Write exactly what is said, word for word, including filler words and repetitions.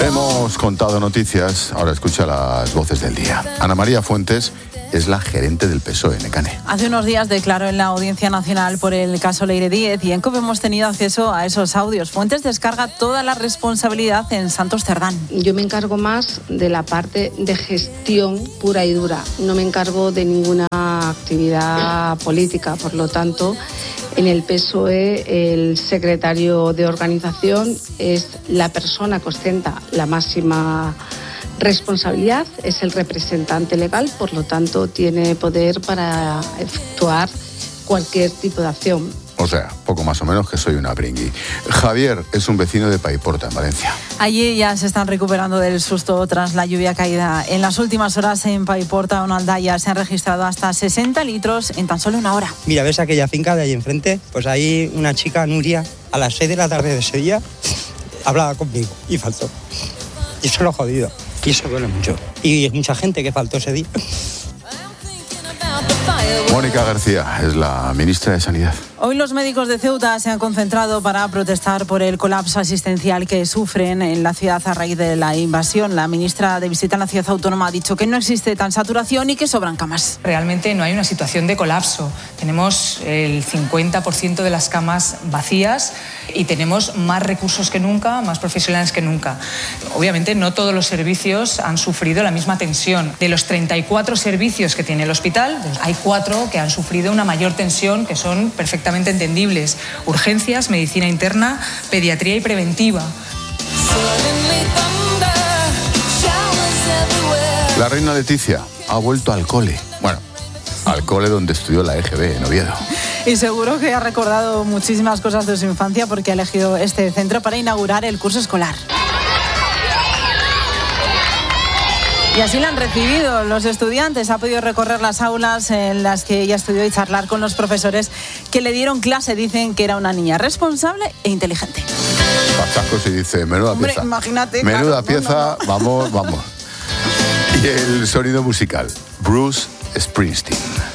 Hemos contado noticias, ahora escucha las voces del día. Ana María Fuentes es la gerente del P S O E, Nekane. Hace unos días declaró en la Audiencia Nacional por el caso Leire Díez y en COPE hemos tenido acceso a esos audios. Fuentes descarga toda la responsabilidad en Santos Cerdán. Yo me encargo más de la parte de gestión pura y dura. No me encargo de ninguna actividad política, por lo tanto, en el P S O E el secretario de organización es la persona que ostenta la máxima responsabilidad, es el representante legal, por lo tanto tiene poder para efectuar cualquier tipo de acción. O sea, poco más o menos que soy una pringui. Javier es un vecino de Paiporta, en Valencia. Allí ya se están recuperando del susto tras la lluvia caída. En las últimas horas en Paiporta, en Aldaya, se han registrado hasta sesenta litros en tan solo una hora. Mira, ¿ves aquella finca de ahí enfrente? Pues ahí una chica, Nuria, a las seis de la tarde de ese día, hablaba conmigo y faltó. Y eso lo he jodido. Y eso duele mucho. Y es mucha gente que faltó ese día. Mónica García es la ministra de Sanidad. Hoy los médicos de Ceuta se han concentrado para protestar por el colapso asistencial que sufren en la ciudad a raíz de la invasión. La ministra de visita en la ciudad autónoma ha dicho que no existe tan saturación y que sobran camas. Realmente no hay una situación de colapso. Tenemos el cincuenta por ciento de las camas vacías y tenemos más recursos que nunca, más profesionales que nunca. Obviamente no todos los servicios han sufrido la misma tensión. De los treinta y cuatro servicios que tiene el hospital, hay cuatro que han sufrido una mayor tensión, que son perfectamente entendibles: urgencias, medicina interna, pediatría y preventiva. La reina Leticia ha vuelto al cole. Bueno, al cole donde estudió la E G B en Oviedo. Y seguro que ha recordado muchísimas cosas de su infancia porque ha elegido este centro para inaugurar el curso escolar. Y así la han recibido los estudiantes. Ha podido recorrer las aulas en las que ella estudió y charlar con los profesores que le dieron clase. Dicen que era una niña responsable e inteligente. Pachacos y dice, menuda Hombre, pieza. Imagínate. Menuda claro, pieza, no, no. vamos, vamos. Y el sonido musical, Bruce Springsteen.